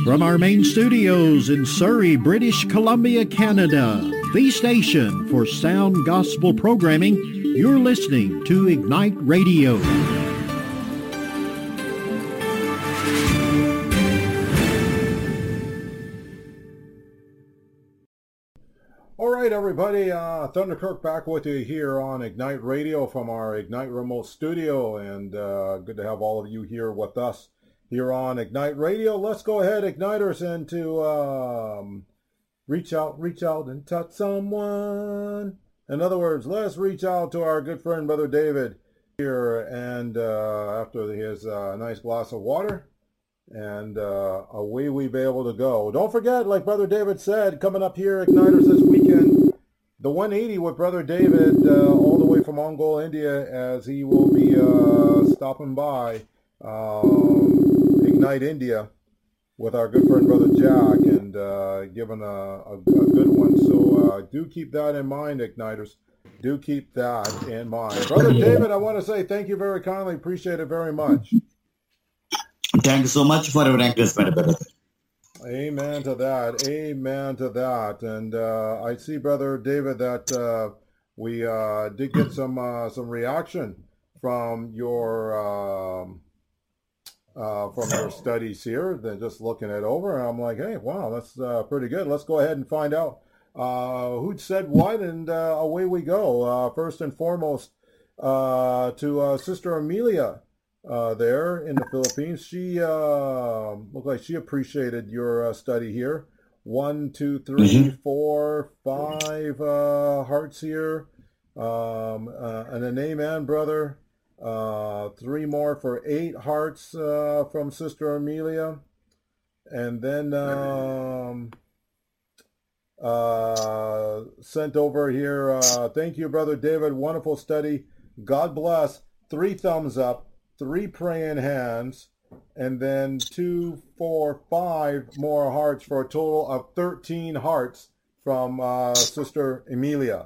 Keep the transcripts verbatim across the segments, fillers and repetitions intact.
From our main studios in Surrey, British Columbia, Canada, the station for sound gospel programming, you're listening to Ignite Radio. All right, everybody, uh, Thunder Kirk back with you here on Ignite Radio from our Ignite Remote Studio, and uh, good to have all of you here with us here on Ignite Radio. Let's go ahead, Igniters, and to um, reach out, reach out and touch someone. In other words, let's reach out to our good friend, Brother David, here, and uh, after his uh, nice glass of water, and uh, away we be able to go. Don't forget, like Brother David said, coming up here, Igniters, this weekend, the one eighty with Brother David, uh, all the way from Ongole, India, as he will be uh, stopping by um, Ignite India with our good friend Brother Jack, and uh, giving a, a, a good one. So uh, do keep that in mind, Igniters. Do keep that in mind. Brother David, I want to say thank you very kindly. Appreciate it very much. Thank you so much for your encouragement, brother. Amen to that. Amen to that. And uh, I see, Brother David, that uh, we uh, did get some uh, some reaction from your um, uh, from your studies here. Then just looking it over, I'm like, hey, wow, that's uh, pretty good. Let's go ahead and find out uh, who said what, and uh, away we go. Uh, first and foremost, uh, to uh, Sister Amelia. Uh, there in the Philippines, she uh, looked like she appreciated your uh, study here. One, two, three, mm-hmm. four, five uh, hearts here, um, uh, and an amen, brother. Uh, three more for eight hearts uh, from Sister Amelia, and then um, uh, sent over here. Uh, thank you, Brother David. Wonderful study. God bless. Three thumbs up. Three praying hands, and then two, four, five more hearts for a total of thirteen hearts from uh, Sister Emilia.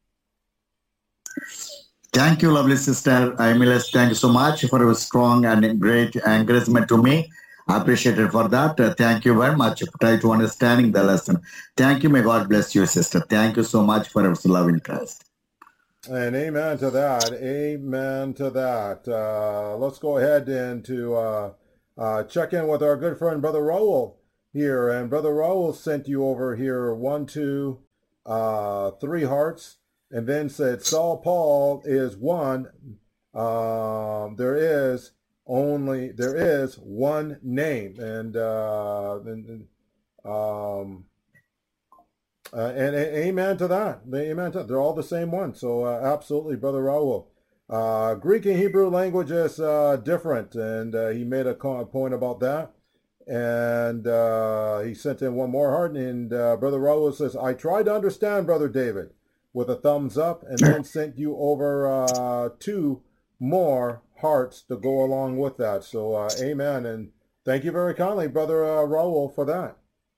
Thank you, lovely sister Emilia. Thank you so much for your strong and great encouragement to me. I appreciate it for that. Uh, thank you very much. Try to understanding the lesson. Thank you. May God bless you, sister. Thank you so much for your love in Christ. And amen to that. Amen to that. Uh, let's go ahead and to uh, uh, check in with our good friend, Brother Raul here. And Brother Raul sent you over here one, two, uh, three hearts, and then said, Saul Paul is one. Um, there is only, there is one name. And, uh, and um, Uh, and, and amen to that. Amen to that. They're all the same one. So uh, absolutely, Brother Raul. Uh, Greek and Hebrew language is uh, different, and uh, he made a point about that. And uh, he sent in one more heart, and uh, Brother Raul says, I tried to understand, Brother David, with a thumbs up, and then sent you over uh, two more hearts to go along with that. So uh, amen, and thank you very kindly, Brother uh, Raul, for that.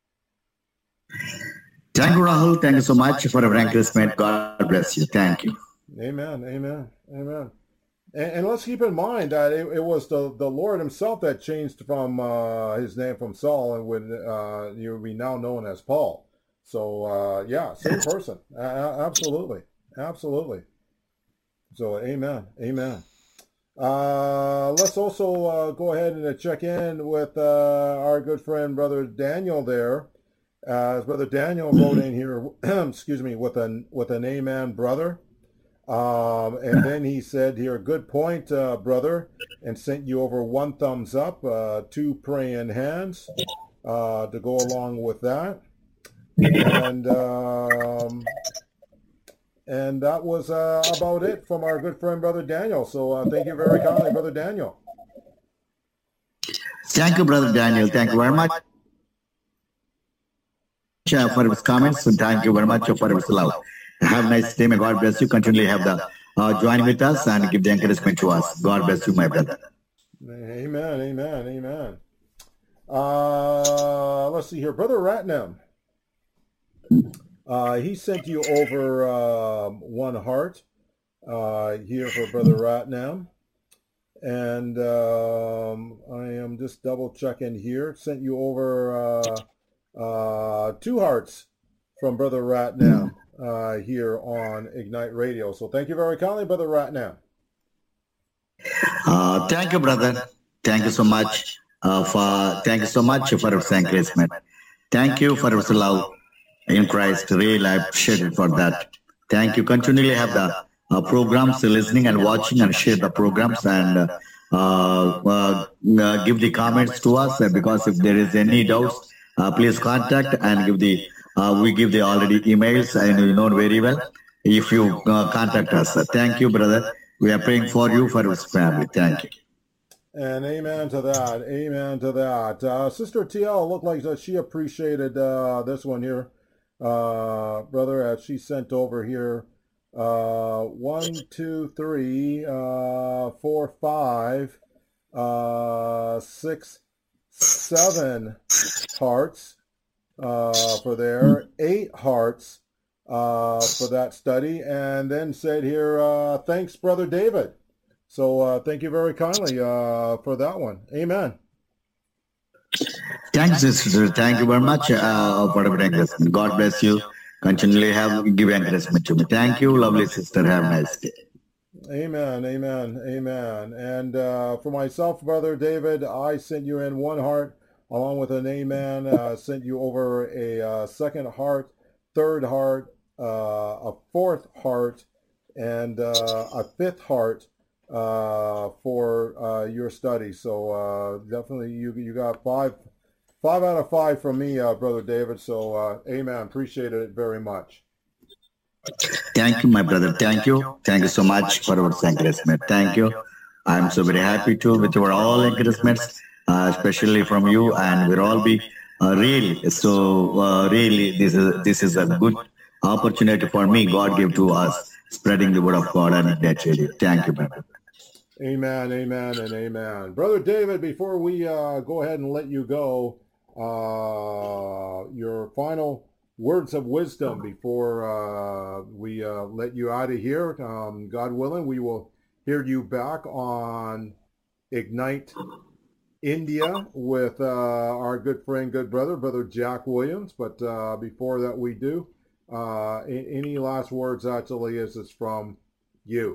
Thank you, Rahul. Thank you so much for your encouragement. God bless you. Thank you. Amen. Amen. Amen. And, and let's keep in mind that it, it was the, the Lord himself that changed from uh, his name from Saul, and would uh, you would be now known as Paul. So, uh, yeah, same person. Uh, absolutely. Absolutely. So, amen. Amen. Uh, let's also uh, go ahead and check in with uh, our good friend, Brother Daniel there. Uh, as Brother Daniel wrote in here, excuse me, with an with an amen, brother. Um, and then he said here, good point, uh, brother, and sent you over one thumbs up, uh, two praying hands uh, to go along with that. And um, and that was uh, about it from our good friend, Brother Daniel. So uh, thank you very kindly, Brother Daniel. Thank you, Brother Daniel. Thank you very much for his comments, and thank you very much for his love. Have a nice day. May God bless you. Continually have the uh, join with us and give the encouragement to us. God bless you, my brother. Amen, amen, amen. Uh, let's see here. Brother Ratnam, uh, he sent you over uh, one heart uh, here for Brother Ratnam. And um, I am just double checking here. Sent you over uh, uh, two hearts from Brother Ratnam uh, here on Ignite Radio. So thank you very kindly, Brother Ratnam. Uh, thank you, brother. Thank you so much uh, for thank you so much for your encouragement. Thank you for your love in Christ. Really, I appreciate it for that. Thank you. Continually have the uh, programs, listening and watching, and share the programs and uh, uh, uh, give the comments to us. Uh, because if there is any doubts, uh, please contact and give the. Uh, we give the already emails, and you know very well if you uh, contact us. Thank you, brother. We are praying for you, for your family. Thank you. And amen to that. Amen to that. Uh, Sister T L looked like that she appreciated uh, this one here, uh, brother, as she sent over here. Uh, one, two, three, uh, four, five, uh, six, seven hearts uh, for there, eight hearts uh, for that study, and then said here, uh, thanks, Brother David. So uh, thank you very kindly uh, for that one. Amen. Thanks, sister. Thank you very much uh, for the encouragement. God bless you. Continually have give encouragement to me. Thank you, lovely sister. Have a nice day. Amen. Amen. Amen. And uh, for myself, Brother David, I sent you in one heart along with an amen. Uh, sent you over a uh, second heart, third heart, uh, a fourth heart, and uh, a fifth heart. Uh, for uh, your study. So uh, definitely you you got five five out of five from me, uh, Brother David. So uh, amen. Appreciate it very much. Thank you, my brother. Thank you. Thank you so much for your encouragement. Thank you. I'm so very happy to with your all encouragements, uh, especially from you, and we'll all be uh, really so uh, really this is this is a good opportunity for me. God gave to us spreading the word of God and that really. Thank you, brother. Amen, amen, and amen. Brother David, before we uh, go ahead and let you go, uh, your final words of wisdom before uh, we uh, let you out of here. Um, God willing, we will hear you back on Ignite India with uh, our good friend, good brother, Brother Jack Williams. But uh, before that we do, uh, any last words actually is it's from you.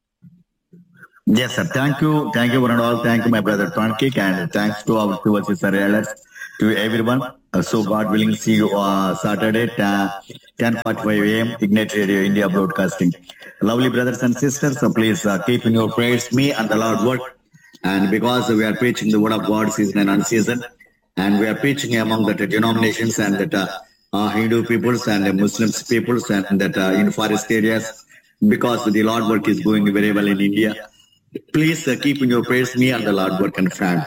Yes, sir. Thank you. Thank you, one and all. Thank you, my brother Tonkik, and thanks to our two sister elders, to everyone. Uh, so, God willing, see you uh, Saturday at uh, ten forty-five a m Ignite Radio India Broadcasting. Lovely brothers and sisters, so please uh, keep in your prayers me and the Lord work. And because we are preaching the word of God season and unseason, and we are preaching among the denominations and that uh, uh, Hindu peoples and the Muslims peoples and that uh, in forest areas, because the Lord work is going very well in India. Please uh, keep in your prayers me and the Lord work and family.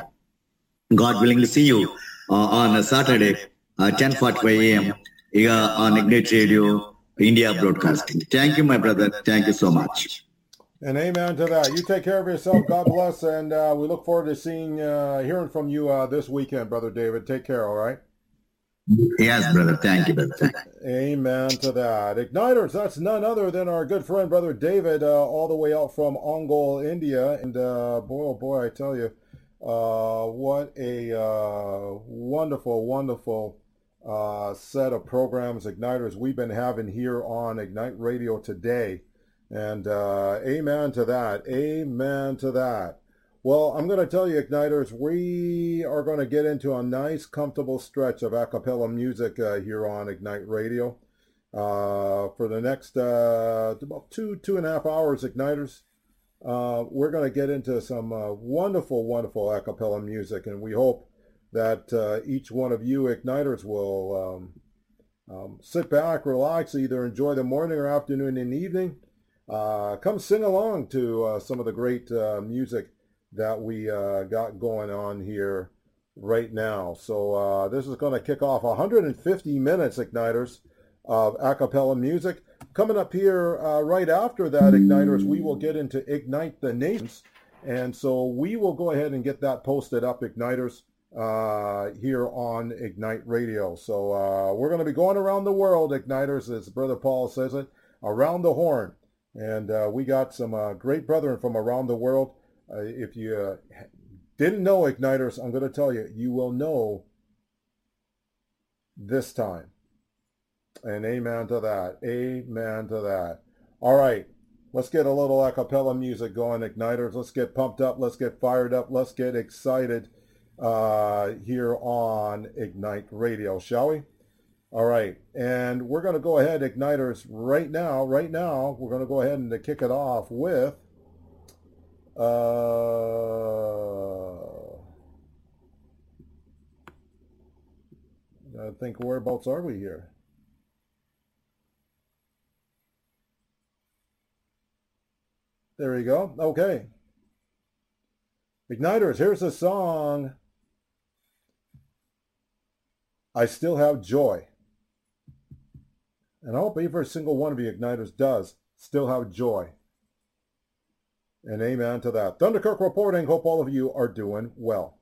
God willing to see you uh, on a Saturday, uh, ten forty-five a m uh, on Ignite Radio India Broadcasting. Thank you, my brother. Thank you so much. And amen to that. You take care of yourself. God bless. And uh, we look forward to seeing, uh, hearing from you uh, this weekend, Brother David. Take care, all right? Yes, brother. Thank you, brother. Thank you. Amen to that. Igniters, that's none other than our good friend, Brother David, uh, all the way out from Ongole, India. And uh, boy, oh boy, I tell you, uh, what a uh, wonderful, wonderful uh, set of programs, Igniters, we've been having here on Ignite Radio today. And uh, amen to that. Amen to that. Well, I'm going to tell you, Igniters, we are going to get into a nice, comfortable stretch of a cappella music uh, here on Ignite Radio. Uh, for the next uh, about two, two and a half hours, Igniters, uh, we're going to get into some uh, wonderful, wonderful a cappella music, and we hope that uh, each one of you Igniters will um, um, sit back, relax, either enjoy the morning or afternoon and evening. Uh, come sing along to uh, some of the great uh, music that we uh, got going on here right now. So uh, this is going to kick off one hundred fifty minutes, Igniters, of a cappella music. Coming up here uh, right after that, Igniters, we will get into Ignite the Nations. And so we will go ahead and get that posted up, Igniters, uh, here on Ignite Radio. So uh, we're going to be going around the world, Igniters, as Brother Paul says it, around the horn. And uh, we got some uh, great brethren from around the world Uh, if you uh, didn't know, Igniters, I'm going to tell you, you will know this time. And amen to that. Amen to that. All right. Let's get a little a cappella music going, Igniters. Let's get pumped up. Let's get fired up. Let's get excited uh, here on Ignite Radio, shall we? All right. And we're going to go ahead, Igniters, right now, right now, we're going to go ahead and kick it off with, uh, I think, whereabouts are we here? There we go. Okay. Igniters, here's a song, I Still Have Joy. And I hope every single one of you Igniters does still have joy. And amen to that. Thunderkirk reporting. Hope all of you are doing well.